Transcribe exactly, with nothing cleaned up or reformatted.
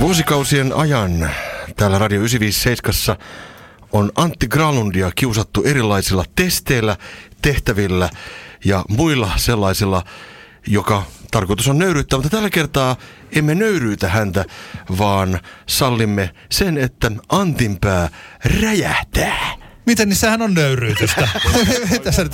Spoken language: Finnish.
Vuosikausien ajan täällä Radio yhdeksänsataaviisikymmentäseitsemän on Antti Granlundia kiusattu erilaisilla testeillä, tehtävillä ja muilla sellaisilla, joka tarkoitus on nöyryyttää, mutta tällä kertaa emme nöyryytä häntä, vaan sallimme sen, että Antin pää räjähtää. Miten, niin sehän on nöyryytystä. Mitä sä nyt